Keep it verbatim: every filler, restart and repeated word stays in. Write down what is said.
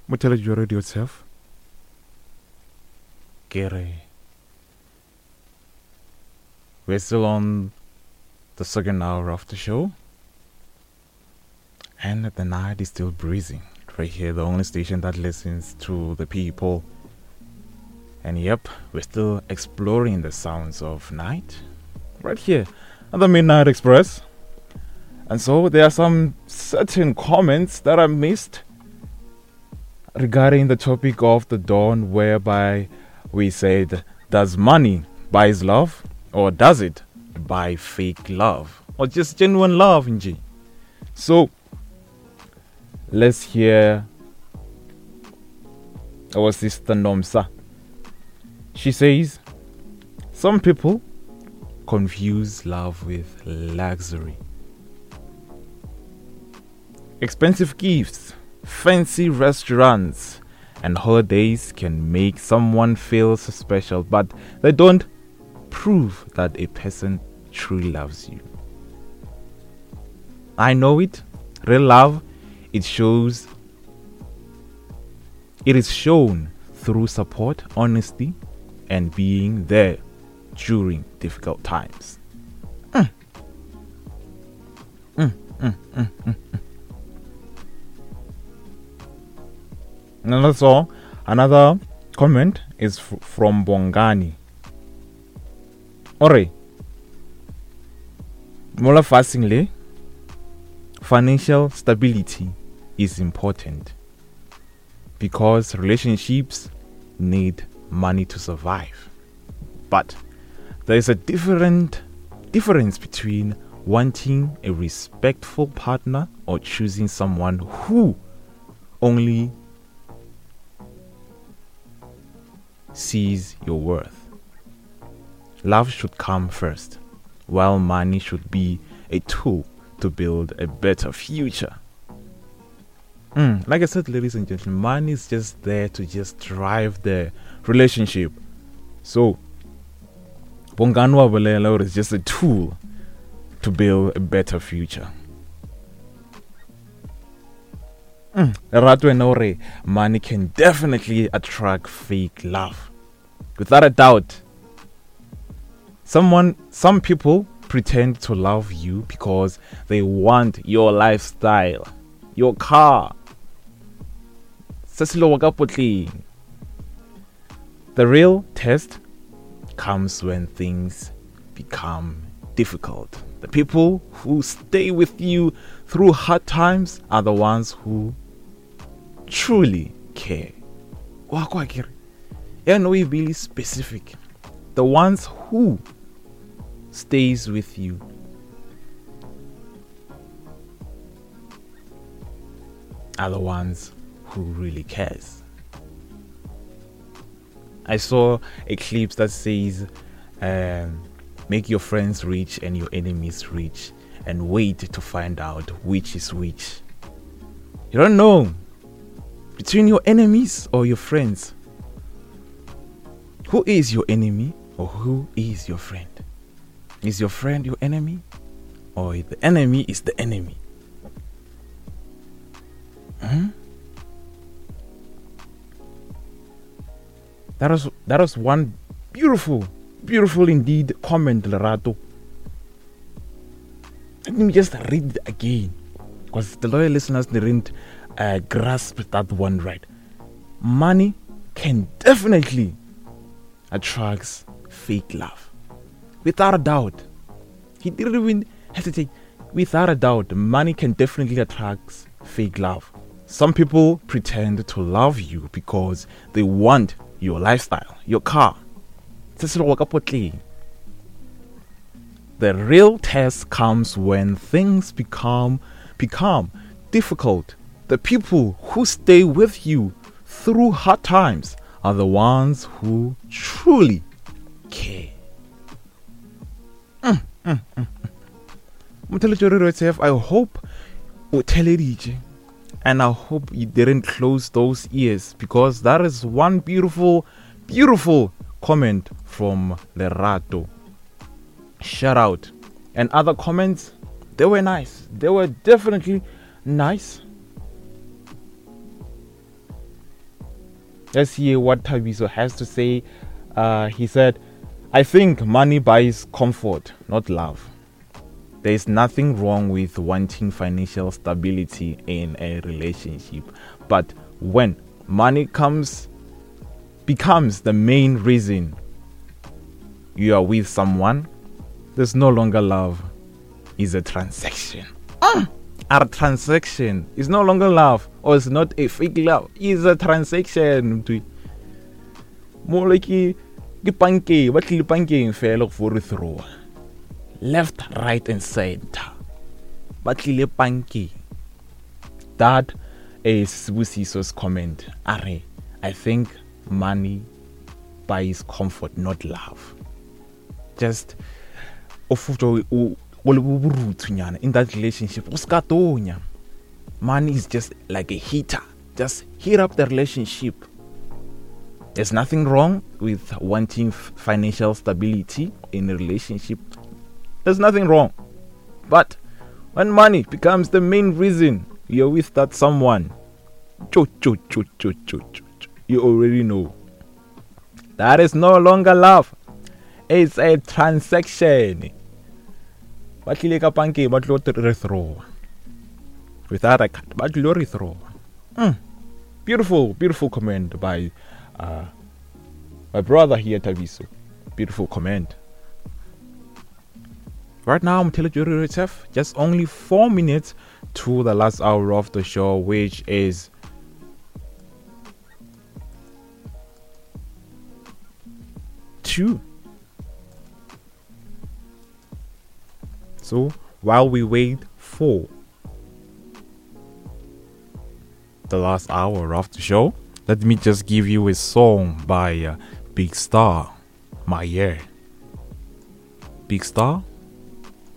Motheletsi wa Radio Self. Kere. We're still on the second hour of the show. And the night is still breezing. Right here, the only station that listens to the people. And yep, we're still exploring the sounds of night. Right here on the Midnight Express. And so there are some certain comments that I missed regarding the topic of the dawn, whereby we said, does money buy love, or does it buy fake love, or just genuine love? Nji? So let's hear our sister Nomsa. She says, some people confuse love with luxury. Expensive gifts, fancy restaurants, and holidays can make someone feel so special, but they don't prove that a person truly loves you. I know it. Real love, it shows, it is shown through support, honesty, and being there during difficult times. Mm. Mm, mm, mm, mm. And that's all. Another comment is f- from Bongani. Ore, mola fastingly, financial stability is important because relationships need money to survive. But there is a different difference between wanting a respectful partner or choosing someone who only sees your worth. Love should come first, while money should be a tool to build a better future. Mm, like I said, ladies and gentlemen, money is just there to just drive the relationship. So, Bonganwa Belela is just a tool to build a better future. Mm. Rato and Ore, money can definitely attract fake love. Without a doubt, someone, some people pretend to love you because they want your lifestyle, your car. The real test comes when things become difficult. The people who stay with you through hard times are the ones who truly care. And we really specific. The ones who stays with you are the ones who really cares. I saw a clip that says, um, make your friends rich and your enemies rich, and wait to find out which is which. You don't know between your enemies or your friends. Who is your enemy or who is your friend? Is your friend your enemy, or the enemy is the enemy? Hmm? That was that was one beautiful, beautiful indeed comment, Lerato. Let me just read it again, because the loyal listeners didn't uh, grasp that one right. Money can definitely attract fake love. Without a doubt. He didn't even hesitate. Without a doubt, money can definitely attract fake love. Some people pretend to love you because they want your lifestyle, your car. The real test comes when things become become difficult. The people who stay with you through hard times are the ones who truly care. Mm, mm, mm, mm. I hope you tell it, and I hope you didn't close those ears, because that is one beautiful, beautiful comment from Lerato. Shout out. And other comments, they were nice. They were definitely nice. Let's hear what Thabiso has to say. Uh, he said, I think money buys comfort, not love. There is nothing wrong with wanting financial stability in a relationship. But when money comes, becomes the main reason you are with someone, there's no longer love. It's a transaction. Mm. A transaction is no longer love, or it's not a fake love. It's a transaction. More like a pancake, what the pancake fell for a throw. Left, right, and center. But the pancake. That is Sibusiso's comment. Are, I think money buys comfort, not love. Just in that relationship, money is just like a heater. Just heat up the relationship. There's nothing wrong with wanting financial stability in a relationship. There's nothing wrong. But when money becomes the main reason you're with that someone, cho, cho, cho, cho, cho, cho, you already know. That is no longer love. It's a transaction. Without a cut, but glory throw. Mm. Beautiful, beautiful comment by uh, my brother here, Thabiso. Beautiful comment. Right now, I'm telling you, just only four minutes to the last hour of the show, which is two. So while we wait for the last hour of the show, let me just give you a song by uh, Big Star, My Year. Big Star,